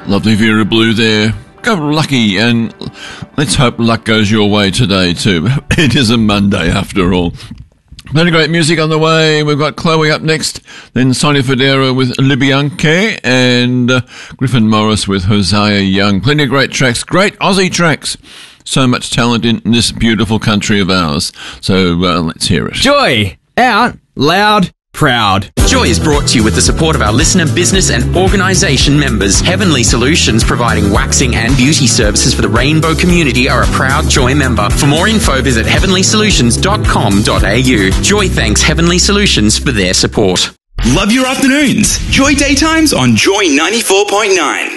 Lovely Vera Blue there. Go lucky, and let's hope luck goes your way today too. It is a Monday after all. Plenty of great music on the way. We've got Chloe up next, then Sonia Fodera with Libianche, and Griffin Morris with Hosea Young. Plenty of great tracks, great Aussie tracks. So much talent in this beautiful country of ours. So let's hear it. Joy, out, loud, proud. Joy is brought to you with the support of our listener, business and organisation members. Heavenly Solutions, providing waxing and beauty services for the rainbow community, are a proud Joy member. For more info, visit heavenlysolutions.com.au. Joy thanks Heavenly Solutions for their support. Love your afternoons. Joy Daytimes on Joy 94.9.